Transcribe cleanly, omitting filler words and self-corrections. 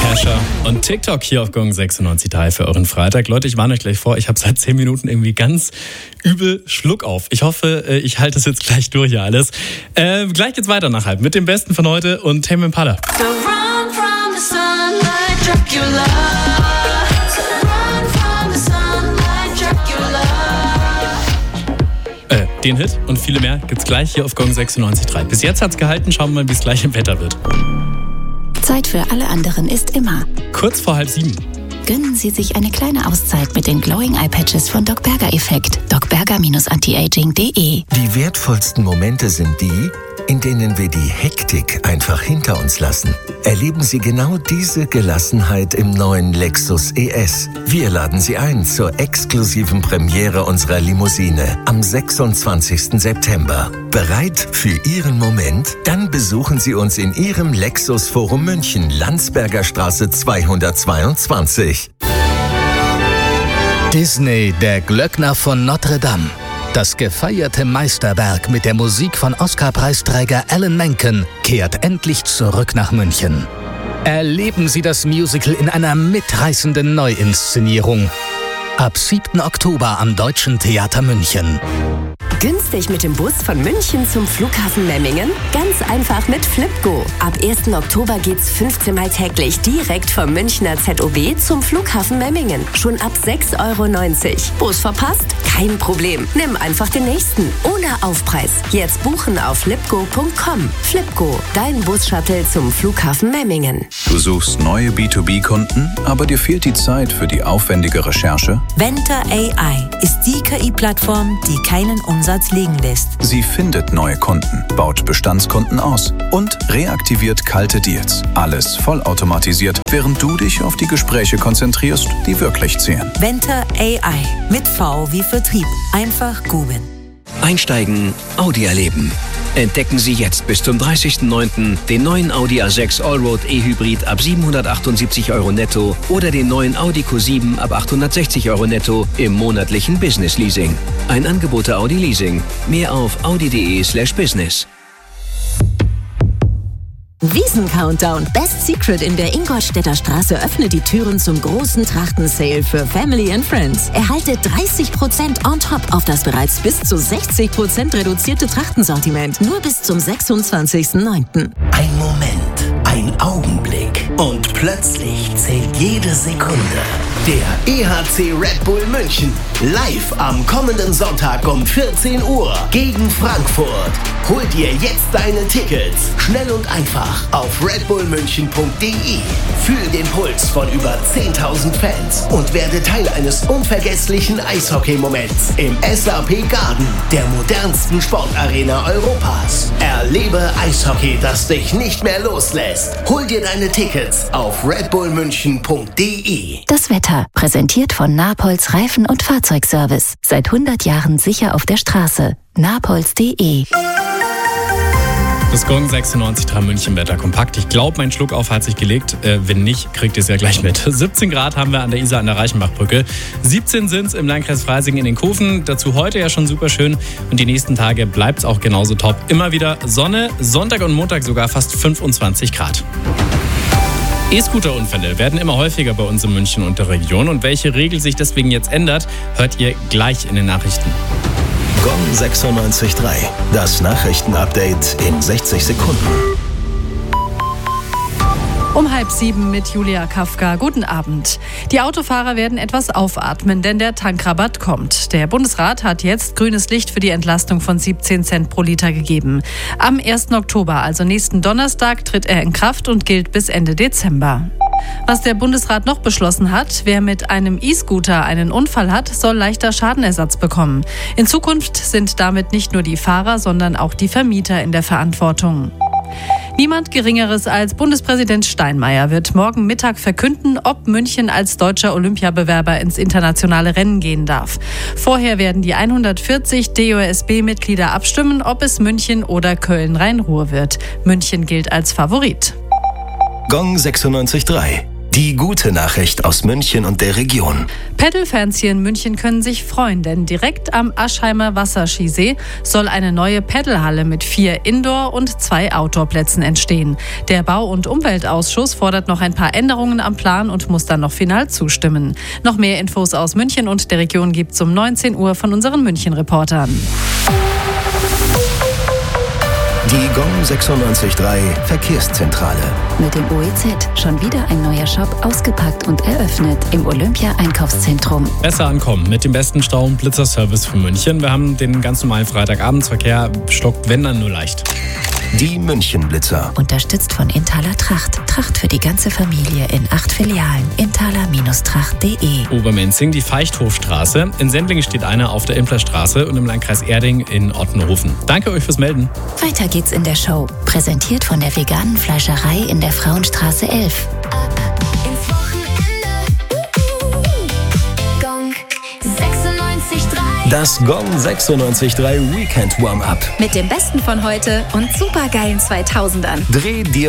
Kesha und TikTok hier auf Gong 96.3 für euren Freitag. Leute, ich warne euch gleich vor, ich habe seit 10 Minuten irgendwie ganz übel Schluck auf. Ich hoffe, ich halte es jetzt gleich durch hier alles. Gleich geht's weiter nach halb mit dem Besten von heute und Tame Impala. Den Hit und viele mehr gibt's gleich hier auf Gong 96.3. Bis jetzt hat's gehalten, schauen wir mal, wie es gleich im Wetter wird. Zeit für alle anderen ist immer kurz vor 6:30. Gönnen Sie sich eine kleine Auszeit mit den Glowing Eye Patches von Doc Berger Effekt. docberger-antiaging.de. Die wertvollsten Momente sind die, in denen wir die Hektik einfach hinter uns lassen. Erleben Sie genau diese Gelassenheit im neuen Lexus ES. Wir laden Sie ein zur exklusiven Premiere unserer Limousine am 26. September. Bereit für Ihren Moment? Dann besuchen Sie uns in Ihrem Lexus Forum München, Landsberger Straße 222. Disney, der Glöckner von Notre Dame. Das gefeierte Meisterwerk mit der Musik von Oscar-Preisträger Alan Menken kehrt endlich zurück nach München. Erleben Sie das Musical in einer mitreißenden Neuinszenierung. Ab 7. Oktober am Deutschen Theater München. Günstig mit dem Bus von München zum Flughafen Memmingen? Ganz einfach mit Flipgo. Ab 1. Oktober geht's 15 Mal täglich direkt vom Münchner ZOB zum Flughafen Memmingen. Schon ab 6,90 €. Bus verpasst? Kein Problem. Nimm einfach den nächsten. Ohne Aufpreis. Jetzt buchen auf flipgo.com. Flipgo, dein Bus-Shuttle zum Flughafen Memmingen. Du suchst neue B2B-Kunden, aber dir fehlt die Zeit für die aufwendige Recherche? Venter AI ist die KI-Plattform, die keinen Umsatz liegen lässt. Sie findet neue Kunden, baut Bestandskunden aus und reaktiviert kalte Deals. Alles vollautomatisiert, während du dich auf die Gespräche konzentrierst, die wirklich zählen. Venter AI mit V wie Vertrieb. Einfach googeln. Einsteigen, Audi erleben. Entdecken Sie jetzt bis zum 30.09. den neuen Audi A6 Allroad E-Hybrid ab 778 € netto oder den neuen Audi Q7 ab 860 € netto im monatlichen Business Leasing. Ein Angebot der Audi Leasing. Mehr auf audi.de/business. Wiesen-Countdown. Best Secret in der Ingolstädter Straße öffnet die Türen zum großen Trachten-Sale für Family and Friends. Erhalte 30% on top auf das bereits bis zu 60% reduzierte Trachtensortiment. Nur bis zum 26.09. Ein Moment, ein Augenblick und plötzlich zählt jede Sekunde. Der EHC Red Bull München live am kommenden Sonntag um 14 Uhr gegen Frankfurt. Hol dir jetzt deine Tickets. Schnell und einfach auf redbullmünchen.de. Fühl den Puls von über 10.000 Fans und werde Teil eines unvergesslichen Eishockey-Moments im SAP Garden, der modernsten Sportarena Europas. Erlebe Eishockey, das dich nicht mehr loslässt. Hol dir deine Tickets auf redbullmünchen.de. Das Wetter, präsentiert von Napolz Reifen- und Fahrzeugservice. Seit 100 Jahren sicher auf der Straße. napolz.de. Das Gong 96.3 München Wetter kompakt. Ich glaube, mein Schluck auf hat sich gelegt. Wenn nicht, kriegt ihr es ja gleich mit. 17 Grad haben wir an der Isar an der Reichenbachbrücke. 17 sind es im Landkreis Freising in den Kofen. Dazu heute ja schon super schön. Und die nächsten Tage bleibt es auch genauso top. Immer wieder Sonne, Sonntag und Montag sogar fast 25 Grad. E-Scooter-Unfälle werden immer häufiger bei uns in München und der Region. Und welche Regel sich deswegen jetzt ändert, hört ihr gleich in den Nachrichten. Gong 96.3, das Nachrichtenupdate in 60 Sekunden. Um 6:30 mit Julia Kafka. Guten Abend. Die Autofahrer werden etwas aufatmen, denn der Tankrabatt kommt. Der Bundesrat hat jetzt grünes Licht für die Entlastung von 17 Cent pro Liter gegeben. Am 1. Oktober, also nächsten Donnerstag, tritt er in Kraft und gilt bis Ende Dezember. Was der Bundesrat noch beschlossen hat: Wer mit einem E-Scooter einen Unfall hat, soll leichter Schadenersatz bekommen. In Zukunft sind damit nicht nur die Fahrer, sondern auch die Vermieter in der Verantwortung. Niemand Geringeres als Bundespräsident Steinmeier wird morgen Mittag verkünden, ob München als deutscher Olympiabewerber ins internationale Rennen gehen darf. Vorher werden die 140 DOSB-Mitglieder abstimmen, ob es München oder Köln-Rhein-Ruhr wird. München gilt als Favorit. Gong 96.3. Die gute Nachricht aus München und der Region. Pedal-Fans hier in München können sich freuen, denn direkt am Aschheimer Wasserskisee soll eine neue Pedalhalle mit 4 Indoor- und 2 Outdoor-Plätzen entstehen. Der Bau- und Umweltausschuss fordert noch ein paar Änderungen am Plan und muss dann noch final zustimmen. Noch mehr Infos aus München und der Region gibt's um 19 Uhr von unseren München-Reportern. Die GOM 96.3 Verkehrszentrale. Mit dem OEZ schon wieder ein neuer Shop ausgepackt und eröffnet im Olympia-Einkaufszentrum. Besser ankommen mit dem besten Stau- und Blitzerservice für München. Wir haben den ganz normalen Freitagabendsverkehr, stockt wenn dann nur leicht. Die München-Blitzer. Unterstützt von Inthaler Tracht. Tracht für die ganze Familie in 8 Filialen. Inthaler-Tracht.de. Obermenzing, die Feichthofstraße. In Sendling steht einer auf der Implerstraße und im Landkreis Erding in Ottenhofen. Danke euch fürs Melden. Weiter geht's in der Show. Präsentiert von der veganen Fleischerei in der Frauenstraße 11. Ins Wochenende. Gong 96.3. Das GOM 96.3 Weekend Warm-Up. Mit dem Besten von heute und supergeilen 2000ern. Dreh dir